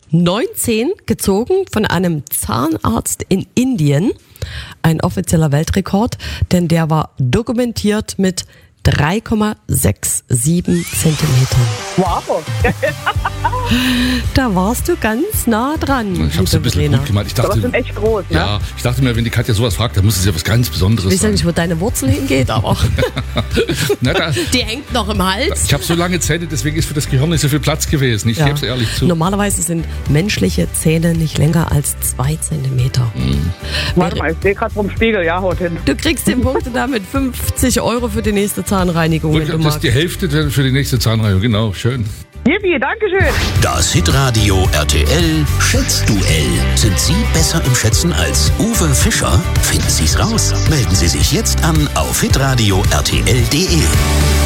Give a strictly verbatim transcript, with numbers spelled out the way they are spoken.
neunzehn gezogen von einem Zahnarzt in Indien. Ein offizieller Weltrekord, denn der war dokumentiert mit drei Komma siebenundsechzig Zentimetern. Wow. Da warst du ganz nah dran. Ich hab's ein bisschen Verena. gut gemacht. Ich dachte, Das sind echt groß, ne? ja, ich dachte mir, wenn die Katja sowas fragt, dann muss es ja was ganz Besonderes Ich weiß ja sein. nicht, wo deine Wurzel hingeht, aber Na, da, die hängt noch im Hals. ich habe so lange Zähne, deswegen ist für das Gehirn nicht so viel Platz gewesen. Ich Ja. gebe es ehrlich zu. Normalerweise sind menschliche Zähne nicht länger als zwei Zentimeter. Mhm. Warte mal, ich sehe gerade vom Spiegel, ja, haut hin. Du kriegst den Punkt damit fünfzig Euro für die nächste Zahnreinigung, wenn du Das ist magst. die Hälfte für die nächste Zahnreinigung, genau, schön. Yippie, Dankeschön. Das Hitradio R T L Schätzduell. Sind Sie besser im Schätzen als Uwe Fischer? Finden Sie es raus. Melden Sie sich jetzt an auf hitradio R T L punkt de.